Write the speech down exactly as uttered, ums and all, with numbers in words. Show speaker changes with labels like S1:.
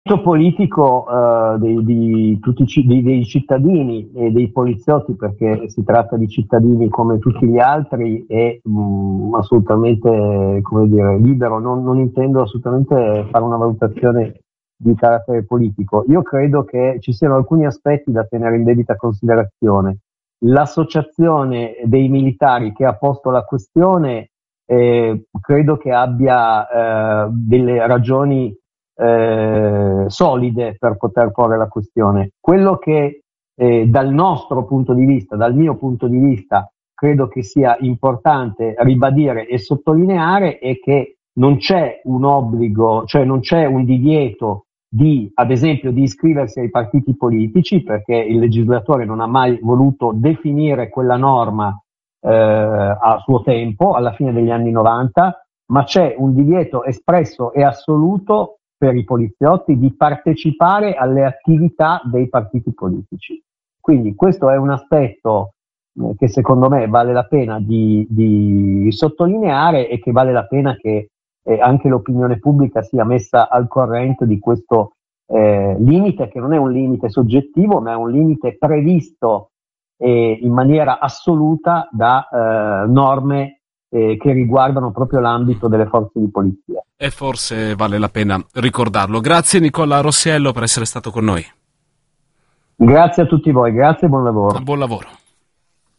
S1: politico uh, dei, di tutti i, dei, dei cittadini e dei poliziotti, perché si tratta di cittadini come tutti gli altri, è um, assolutamente, come dire, libero. Non, non intendo assolutamente fare una valutazione di carattere politico. Io credo che ci siano alcuni aspetti da tenere in debita considerazione. L'associazione dei militari che ha posto la questione eh, credo che abbia eh, delle ragioni Eh, solide per poter porre la questione. Quello che eh, dal nostro punto di vista, dal mio punto di vista, credo che sia importante ribadire e sottolineare è che non c'è un obbligo, cioè non c'è un divieto di, ad esempio, di iscriversi ai partiti politici, perché il legislatore non ha mai voluto definire quella norma eh, a suo tempo, alla fine degli anni novanta, ma c'è un divieto espresso e assoluto per i poliziotti di partecipare alle attività dei partiti politici. Quindi questo è un aspetto eh, che secondo me vale la pena di, di sottolineare e che vale la pena che eh, anche l'opinione pubblica sia messa al corrente di questo eh, limite, che non è un limite soggettivo, ma è un limite previsto eh, in maniera assoluta da eh, norme Eh, che riguardano proprio l'ambito delle forze di polizia.
S2: E forse vale la pena ricordarlo. Grazie Nicola Rossiello per essere stato con noi.
S1: Grazie a tutti voi, grazie e buon lavoro.
S2: Buon lavoro.